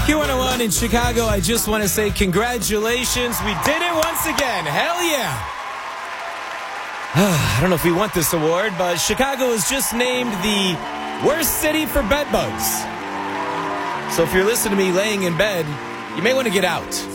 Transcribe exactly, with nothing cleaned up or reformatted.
Q one oh one in Chicago, I just want to say congratulations. We did it once again. Hell yeah. I don't know if we want this award, but Chicago is just named the worst city for bed bugs. So if you're listening to me laying in bed, you may want to get out.